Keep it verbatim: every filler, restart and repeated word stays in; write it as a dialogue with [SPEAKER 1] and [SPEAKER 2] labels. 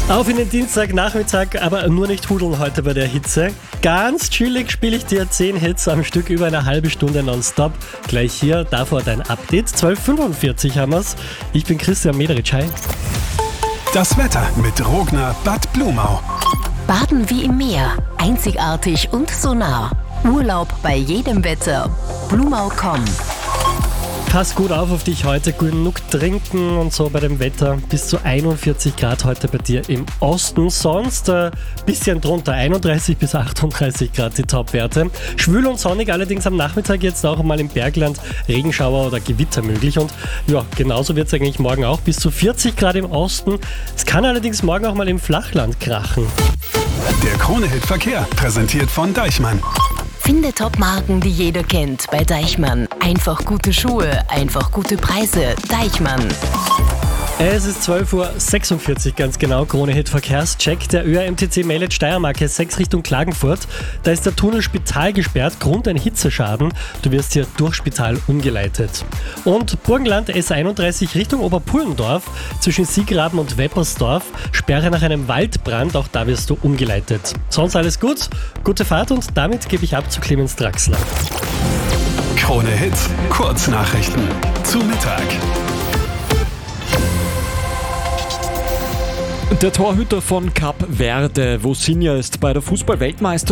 [SPEAKER 1] Auf in den Dienstagnachmittag, aber nur nicht hudeln heute bei der Hitze. Ganz chillig spiele ich dir zehn Hits am Stück über eine halbe Stunde nonstop. Gleich hier, davor dein Update. zwölf Uhr fünfundvierzig haben wir's. Ich bin Christian Mederitsch. Hi.
[SPEAKER 2] Das Wetter mit Rogner Bad Blumau.
[SPEAKER 3] Baden wie im Meer. Einzigartig und so nah. Urlaub bei jedem Wetter. Blumau punkt com.
[SPEAKER 1] Pass gut auf auf dich heute, genug trinken und so bei dem Wetter. Bis zu einundvierzig Grad heute bei dir im Osten. Sonst ein äh, bisschen drunter, einunddreißig bis achtunddreißig Grad die Topwerte. Schwül und sonnig, allerdings am Nachmittag jetzt auch mal im Bergland Regenschauer oder Gewitter möglich. Und ja, genauso wird es eigentlich morgen auch. Bis zu vierzig Grad im Osten. Es kann allerdings morgen auch mal im Flachland krachen.
[SPEAKER 2] Der Krone-Hit Verkehr, präsentiert von Deichmann.
[SPEAKER 3] Finde Top-Marken, die jeder kennt, bei Deichmann. Einfach gute Schuhe, einfach gute Preise. Deichmann.
[SPEAKER 1] Es ist zwölf Uhr sechsundvierzig, ganz genau. Krone-Hit Verkehrscheck. Der Ö R M T C meldet Steiermark S sechs Richtung Klagenfurt. Da ist der Tunnel Spital gesperrt, Grund ein Hitzeschaden. Du wirst hier durch Spital umgeleitet. Und Burgenland S einunddreißig Richtung Oberpullendorf zwischen Siegraben und Weppersdorf. Sperre nach einem Waldbrand, auch da wirst du umgeleitet. Sonst alles gut, gute Fahrt und damit gebe ich ab zu Clemens Draxler.
[SPEAKER 2] Krone-Hit Kurznachrichten zu Mittag.
[SPEAKER 4] Der Torhüter von Kap Verde, Vozinha, ist bei der Fußball-Weltmeisterschaft